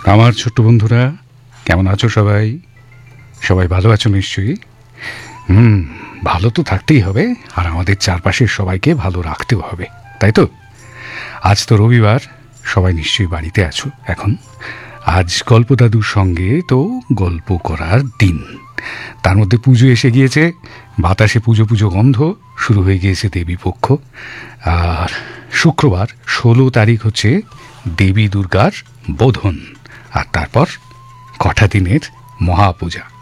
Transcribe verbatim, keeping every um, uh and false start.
আমার ছোট্ট বন্ধুরা, কেমন আছো সবাই? সবাই ভালো আছো নিশ্চয়ই। হুম, ভালো তো থাকতেই হবে, আর আমাদের চারপাশের সবাইকে ভালো রাখতেও হবে, তাই তো? আজ তো রবিবার, সবাই নিশ্চয়ই বাড়িতে আছো এখন। আজ গল্প দাদুর সঙ্গে তো গল্প করার দিন। তার মধ্যে পুজো এসে গিয়েছে, বাতাসে পুজো পুজো গন্ধ, শুরু হয়ে গিয়েছে দেবী পক্ষ। আর শুক্রবার ষোলো তারিখ হচ্ছে দেবী দুর্গার বোধন, আর তারপর কটা দিনের মহাপূজা।